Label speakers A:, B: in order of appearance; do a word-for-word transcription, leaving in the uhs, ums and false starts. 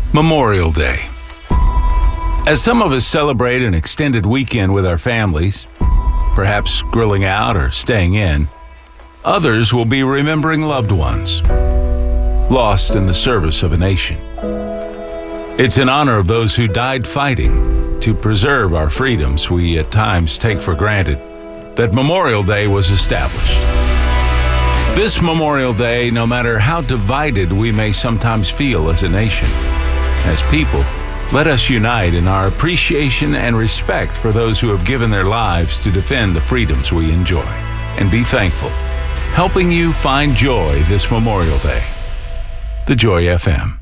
A: Memorial Day. As some of us celebrate an extended weekend with our families, perhaps grilling out or staying in, others will be remembering loved ones lost in the service of a nation. It's in honor of those who died fighting to preserve our freedoms we at times take for granted that Memorial Day was established. This Memorial Day, no matter how divided we may sometimes feel as a nation, as people, let us unite in our appreciation and respect for those who have given their lives to defend the freedoms we enjoy, and be thankful, helping you find joy this Memorial Day. The Joy F M.